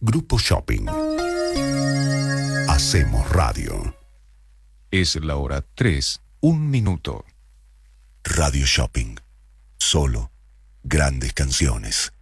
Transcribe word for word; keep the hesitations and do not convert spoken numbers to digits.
Grupo Shopping. Hacemos radio. Es la hora tres, un minuto. Radio Shopping. Solo grandes canciones.